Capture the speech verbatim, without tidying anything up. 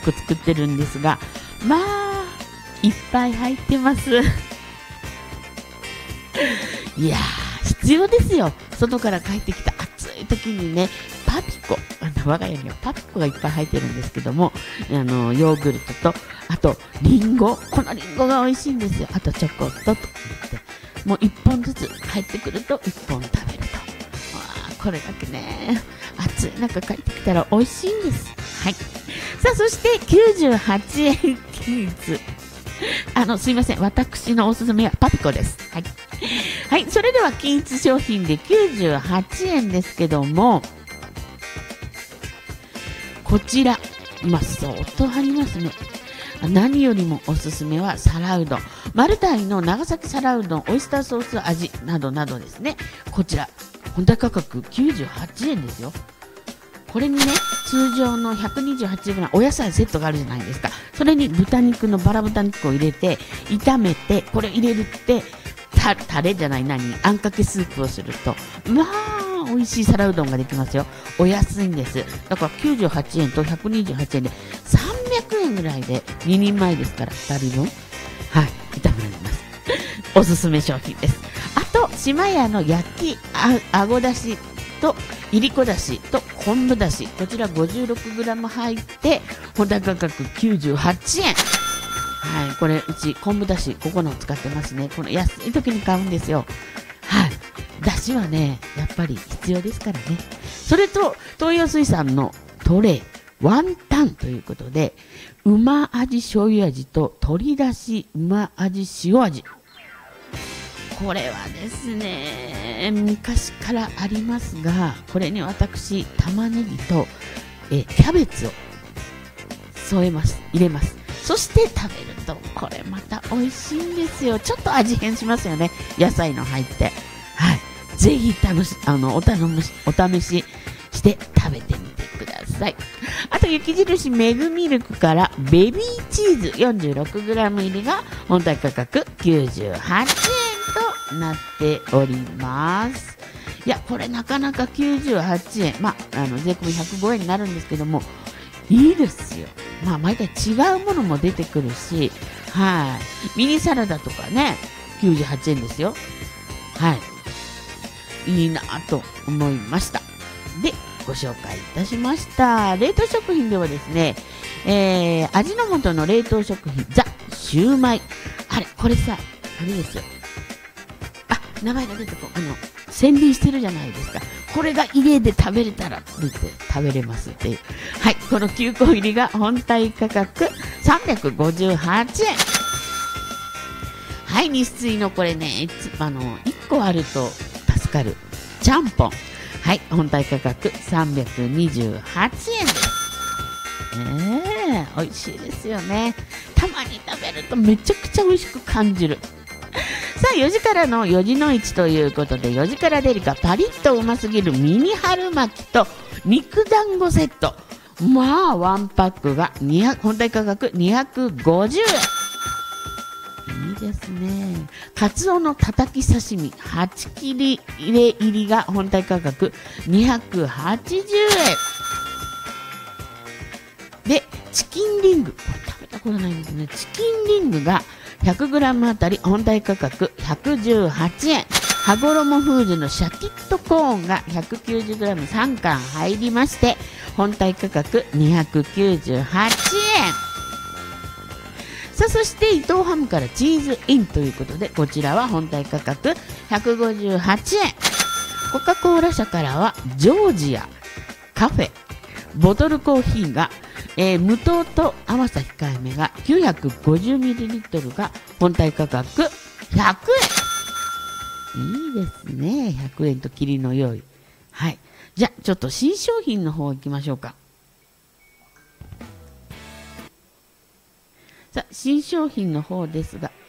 こ作ってるんですが、まあいっぱい入ってますいやー必要ですよ。外から帰ってきた暑い時にね、パピコ、あの我が家にはパピコがいっぱい入ってるんですけども、あのヨーグルトと、あとリンゴ、このリンゴが美味しいんですよ。あとチョコとと言って、もういっぽんずつ入ってくるといっぽん食べると、あこれだけね、暑い中帰ってきたら美味しいんです。はい。さあそしてきゅうじゅうはちえん均一、あのすいません、私のおすすめはパピコです。はい、はい、それでは均一商品できゅうじゅうはちえんですけども、こちら今相当ありますね。何よりもおすすめは皿うどん、マルタイの長崎皿うどんオイスターソース味などなどですね。こちら本体価格きゅうじゅうはちえんですよ。これにね、通常のひゃくにじゅうはちえんぐらいお野菜セットがあるじゃないですか。それに豚肉のバラ豚肉を入れて炒めて、これ入れるってたタレじゃない、何あんかけスープをすると、まあ美味しい皿うどんができますよ。お安いんです。だからきゅうじゅうはちえんとひゃくにじゅうはちえんでさんびゃくえんぐらいでににんまえですからふたりぶん、はい、炒められますおすすめ商品です。あと島屋の焼きああごだしといりこだしと昆布だし、こちら ごじゅうろくグラム 入って本体価格きゅうじゅうはちえん。はい、これうち昆布だしここのを使ってますね。この安い時に買うんですよ。はい、だしはねやっぱり必要ですからね。それと東洋水産のトレイワンタンということで、馬味醤油味と鶏だし馬味塩味、これはですね昔からありますが、これに私玉ねぎとえキャベツを添えます、入れます。そして食べるとこれまた美味しいんですよ。ちょっと味変しますよね、野菜の入って。はい、ぜひ楽しあのお試しお試しして食べてみてください。あと雪印メグミルクからベビーチーズ よんじゅうろくグラム 入りが本体価格きゅうじゅうはちえんとなっております。いやこれなかなかきゅうじゅうはちえん、まあ、あの税込みひゃくごえんになるんですけども、いいですよ。まあ毎回違うものも出てくるし、はい、ミニサラダとかねきゅうじゅうはちえんですよ。はい、いいなと思いました。でご紹介いたしました冷凍食品ではですね、えー、味の素の冷凍食品ザ・シューマイ、あれこれさあれですよ、あ名前が出てこあの宣伝してるじゃないですか。これが家で食べれたらって言って食べれますっていう、はい、このきゅうこ入りが本体価格さんびゃくごじゅうはちえん。はい、日水のこれねあのいっこあると助かるちゃんぽん、はい、本体価格さんびゃくにじゅうはちえんです。えー、美味しいですよね。たまに食べるとめちゃくちゃ美味しく感じる。さあよじからのよじのいちということで、よじからデリカパリッとうますぎるミニ春巻きと肉団子セット、まあワンパックがにひゃく本体価格にひゃくごじゅうえん。いいですね。カツオのたたき刺身はち切り入れ入りが本体価格にひゃくはちじゅうえんで、チキンリングこれ食べたことないんですね。チキンリングが ひゃくグラム あたり本体価格ひゃくじゅうはちえん。羽衣フーズのシャキッとコーンが ひゃくきゅうじゅうグラムさんかん入りまして本体価格にひゃくきゅうじゅうはちえん。さあそして伊藤ハムからチーズインということで、こちらは本体価格ひゃくごじゅうはちえん。コカ・コーラ社からはジョージアカフェボトルコーヒーが、えー、無糖と甘さ控えめが きゅうひゃくごじゅうミリリットル が本体価格ひゃくえん。いいですね、ひゃくえんと切りの良い。はい、じゃあちょっと新商品の方行きましょうか。さあ新商品の方ですが、